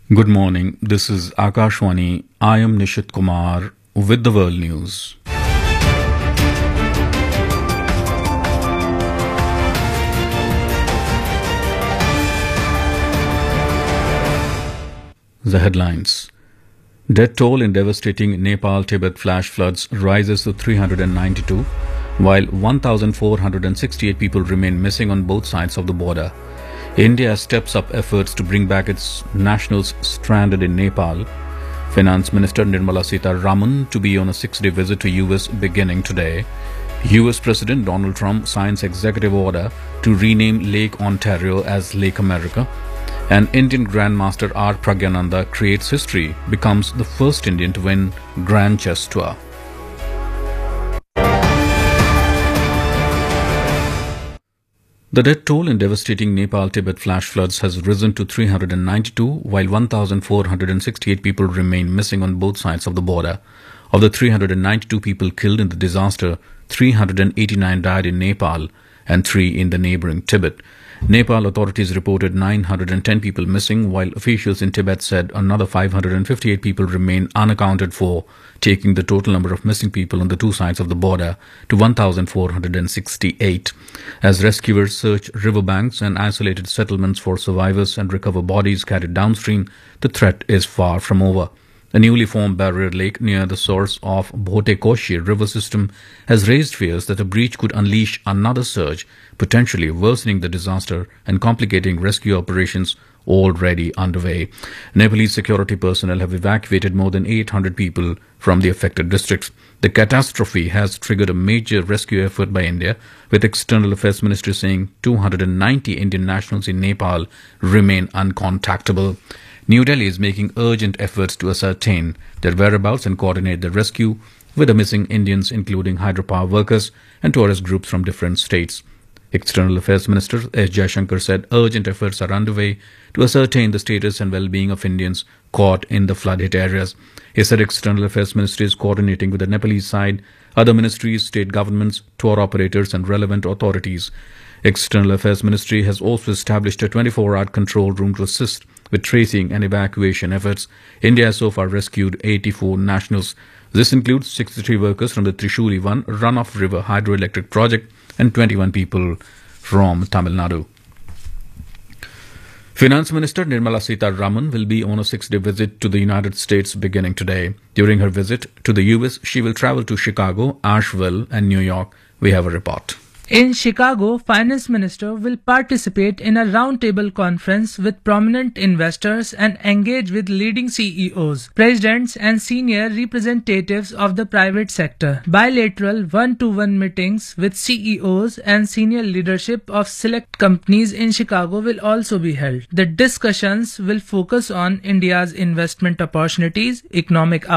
Good morning. This is Akashwani. I am Nishit Kumar with the world news. The headlines. Death toll in devastating Nepal-Tibet flash floods rises to 392, while 1,468 people remain missing on both sides of the border. India steps up efforts to bring back its nationals stranded in Nepal. Finance Minister Nirmala Sitharaman to be on a 6-day visit to US beginning today. US President Donald Trump signs executive order to rename Lake Ontario as Lake America. And Indian Grandmaster R. Pragyananda creates history, becomes the first Indian to win Grand Chess Tour. The death toll in devastating Nepal-Tibet flash floods has risen to 392, while 1,468 people remain missing on both sides of the border. Of the 392 people killed in the disaster, 389 died in Nepal and 3 in the neighboring Tibet. Nepal authorities reported 910 people missing, while officials in Tibet said another 558 people remain unaccounted for, taking the total number of missing people on the two sides of the border to 1,468. As rescuers search riverbanks and isolated settlements for survivors and recover bodies carried downstream, the threat is far from over. A newly formed barrier lake near the source of Bhote-Koshi river system has raised fears that a breach could unleash another surge, potentially worsening the disaster and complicating rescue operations already underway. Nepalese security personnel have evacuated more than 800 people from the affected districts. The catastrophe has triggered a major rescue effort by India, with External Affairs Ministry saying 290 Indian nationals in Nepal remain uncontactable. New Delhi is making urgent efforts to ascertain their whereabouts and coordinate the rescue with the missing Indians, including hydropower workers and tourist groups from different states. External Affairs Minister S. Jaishankar said urgent efforts are underway to ascertain the status and well-being of Indians caught in the flood-hit areas. He said External Affairs Ministry is coordinating with the Nepalese side, other ministries, state governments, tour operators and relevant authorities. External Affairs Ministry has also established a 24-hour control room to assist with tracing and evacuation efforts. India has so far rescued 84 nationals. This includes 63 workers from the Trishuli 1 runoff river hydroelectric project and 21 people from Tamil Nadu. Finance Minister Nirmala Sitharaman will be on a 6-day visit to the United States beginning today. During her visit to the US, she will travel to Chicago, Asheville and New York. We have a report. In Chicago, Finance Minister will participate in a roundtable conference with prominent investors and engage with leading CEOs, presidents and senior representatives of the private sector. Bilateral one-to-one meetings with CEOs and senior leadership of select companies in Chicago will also be held. The discussions will focus on India's investment opportunities, economic